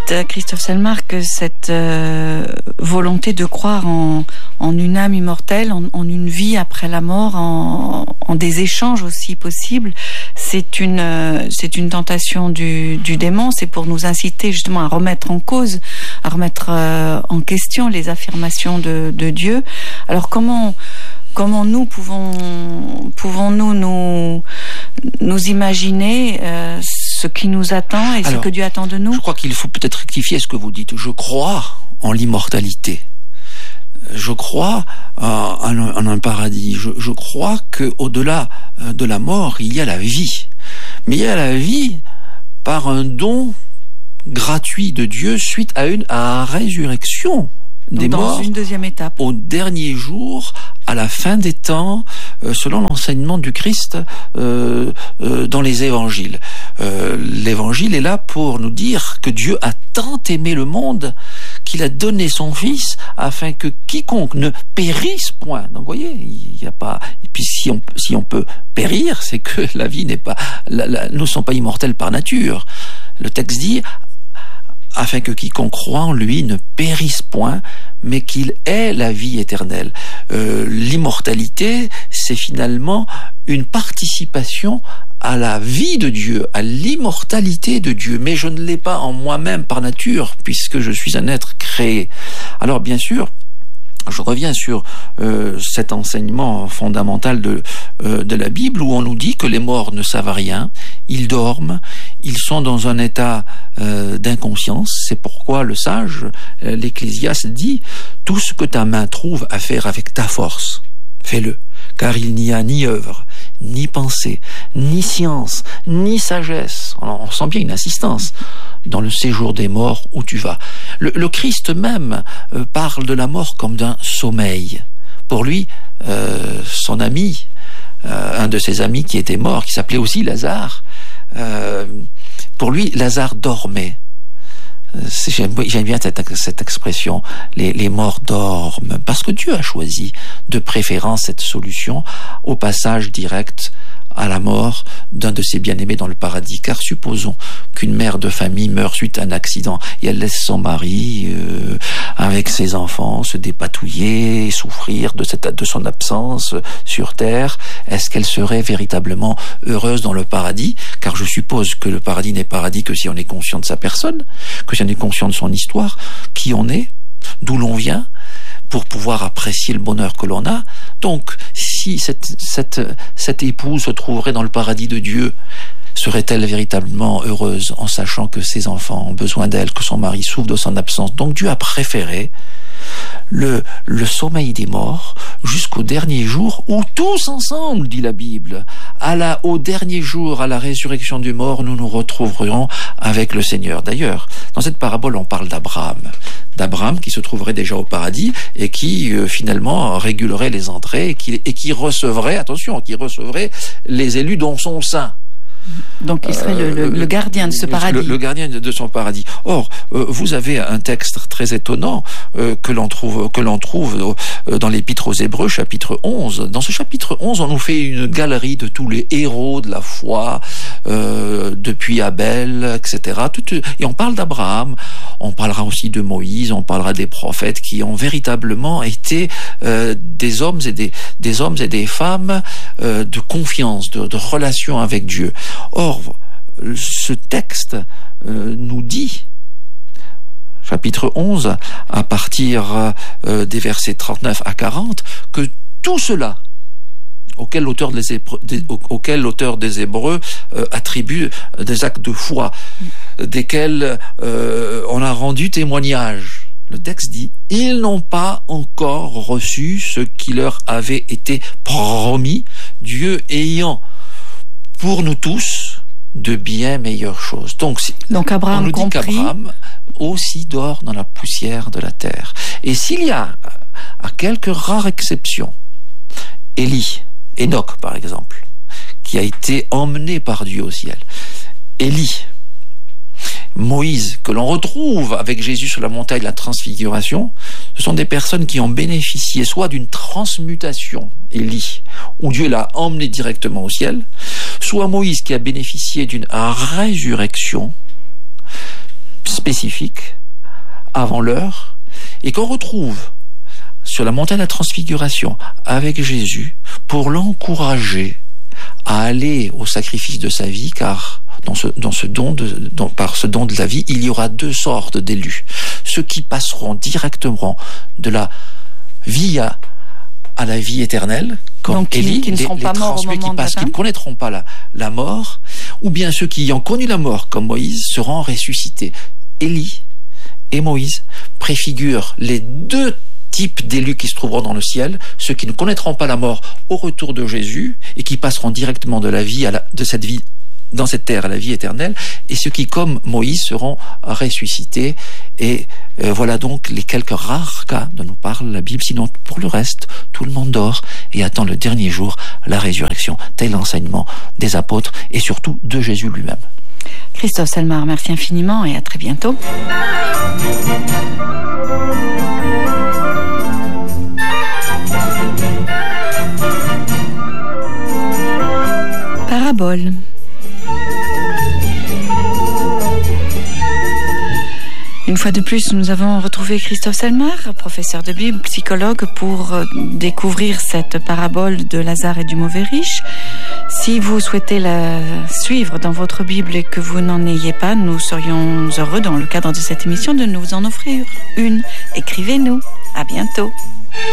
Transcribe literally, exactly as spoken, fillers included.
dites, Christophe Selmar, que cette euh, volonté de croire en, en une âme immortelle, en, en une vie après la mort, en, en des échanges aussi possibles, c'est une, euh, c'est une tentation du, du démon. C'est pour nous inciter justement à remettre en cause, à remettre euh, en question les affirmations de, de Dieu. Alors comment... Comment nous pouvons, pouvons-nous nous, nous imaginer euh, ce qui nous attend et Alors, ce que Dieu attend de nous? Je crois qu'il faut peut-être rectifier ce que vous dites. Je crois en l'immortalité. Je crois euh, en, en un paradis. Je, je crois qu'au-delà de la mort, il y a la vie. Mais il y a la vie par un don gratuit de Dieu suite à une à la résurrection des dans morts une deuxième étape. Au dernier jour, à la fin des temps, euh, selon l'enseignement du Christ euh, euh, dans les évangiles. Euh, L'évangile est là pour nous dire que Dieu a tant aimé le monde qu'il a donné son Fils afin que quiconque ne périsse point. Donc, vous voyez, il y a pas. Et puis, si on si on peut périr, c'est que la vie n'est pas. La, la, nous ne sommes pas immortels par nature. Le texte dit, afin que quiconque croit en lui ne périsse point, mais qu'il ait la vie éternelle. Euh, l'immortalité, c'est finalement une participation à la vie de Dieu, à l'immortalité de Dieu, mais je ne l'ai pas en moi-même par nature, puisque je suis un être créé. Alors bien sûr, je reviens sur euh, cet enseignement fondamental de, euh, de la Bible où on nous dit que les morts ne savent rien, ils dorment, ils sont dans un état euh, d'inconscience. C'est pourquoi le sage, euh, l'Ecclésiaste, dit « Tout ce que ta main trouve à faire avec ta force, fais-le, car il n'y a ni œuvre, ni pensée, ni science, ni sagesse. » On sent bien une insistance dans le séjour des morts où tu vas. Le, le Christ même euh, parle de la mort comme d'un sommeil. Pour lui, euh, son ami, euh, un de ses amis qui était mort, qui s'appelait aussi Lazare, euh, pour lui, Lazare dormait. J'aime, j'aime bien cette, cette expression, les, les morts dorment, parce que Dieu a choisi de préférence cette solution au passage direct à la mort d'un de ses bien-aimés dans le paradis. Car supposons qu'une mère de famille meurt suite à un accident et elle laisse son mari euh, avec ses enfants se dépatouiller, souffrir de, cette, de son absence sur terre. Est-ce qu'elle serait véritablement heureuse dans le paradis? Car je suppose que le paradis n'est paradis que si on est conscient de sa personne, que si on est conscient de son histoire, qui on est, d'où l'on vient, pour pouvoir apprécier le bonheur que l'on a. Donc, si cette, cette, cette épouse se trouverait dans le paradis de Dieu, serait-elle véritablement heureuse en sachant que ses enfants ont besoin d'elle, que son mari souffre de son absence? Donc Dieu a préféré le, le sommeil des morts jusqu'au dernier jour où tous ensemble, dit la Bible, à la, au dernier jour, à la résurrection du mort, nous nous retrouverons avec le Seigneur. D'ailleurs, dans cette parabole, on parle d'Abraham. d'Abraham qui se trouverait déjà au paradis et qui euh, finalement régulerait les entrées et qui, et qui recevrait, attention, qui recevrait les élus dans son sein. Donc il serait euh, le, le, le gardien de ce paradis. Le, le gardien de son paradis. Or, euh, vous avez un texte très étonnant euh, que l'on trouve que l'on trouve euh, dans l'Épître aux Hébreux, chapitre onze. Dans ce chapitre onze, on nous fait une galerie de tous les héros de la foi, euh, depuis Abel, et cetera. Tout, et on parle d'Abraham, on parlera aussi de Moïse, on parlera des prophètes qui ont véritablement été euh, des hommes et des, des hommes et des femmes euh, de confiance, de, de relation avec Dieu. Or, ce texte euh, nous dit, chapitre onze, à partir euh, des versets trente-neuf à quarante, que tout cela, auquel l'auteur des Hébreux, des, auquel l'auteur des Hébreux euh, attribue des actes de foi, desquels euh, on a rendu témoignage. Le texte dit, ils n'ont pas encore reçu ce qui leur avait été promis, Dieu ayant pour nous tous de bien meilleures choses. Donc, Donc Abraham on nous dit compris. qu'Abraham aussi dort dans la poussière de la terre. Et s'il y a, à quelques rares exceptions, Élie, Enoch par exemple, qui a été emmené par Dieu au ciel, Élie, Moïse, que l'on retrouve avec Jésus sur la montagne de la transfiguration, ce sont des personnes qui ont bénéficié soit d'une transmutation, Élie, où Dieu l'a emmené directement au ciel, soit Moïse qui a bénéficié d'une résurrection spécifique, avant l'heure, et qu'on retrouve sur la montagne de la transfiguration avec Jésus pour l'encourager à aller au sacrifice de sa vie, car dans ce, dans ce don de, dans, par ce don de la vie, il y aura deux sortes d'élus. Ceux qui passeront directement de la vie à, à la vie éternelle, comme donc, Élie, qui ne seront les, pas les morts au moment qui passent, qui ne connaîtront pas la, la mort, ou bien ceux qui ayant connu la mort, comme Moïse, seront ressuscités. Élie et Moïse préfigurent les deux types d'élus qui se trouveront dans le ciel, ceux qui ne connaîtront pas la mort au retour de Jésus et qui passeront directement de la vie à la, de cette vie dans cette terre à la vie éternelle, et ceux qui, comme Moïse, seront ressuscités. Et euh, voilà donc les quelques rares cas dont nous parle la Bible. Sinon, pour le reste, tout le monde dort et attend le dernier jour, la résurrection. Tel l'enseignement des apôtres et surtout de Jésus lui-même. Christophe Selmar, merci infiniment et à très bientôt. Parabole. Une fois de plus, nous avons retrouvé Christophe Selmar, professeur de Bible, psychologue, pour découvrir cette parabole de Lazare et du mauvais riche. Si vous souhaitez la suivre dans votre Bible et que vous n'en ayez pas, nous serions heureux, dans le cadre de cette émission, de nous en offrir une. Écrivez-nous. À bientôt.